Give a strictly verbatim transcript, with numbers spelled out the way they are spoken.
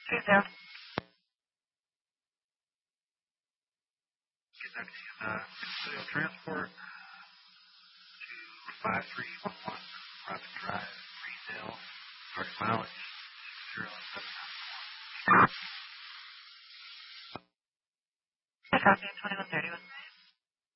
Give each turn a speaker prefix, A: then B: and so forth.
A: Two zero.
B: Kentucky uh, Custodial Transport to five three one one Private Drive, Freesdale, starting mileage zero seven nine four.
A: I copy twenty-one thirty-one.